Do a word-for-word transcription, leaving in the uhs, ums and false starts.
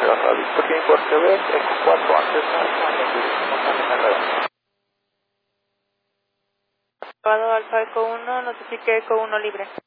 Alfa Víctor, tiene por Quebec, Eco cuatro antes, Alfa Eco uno, notifique Eco uno libre.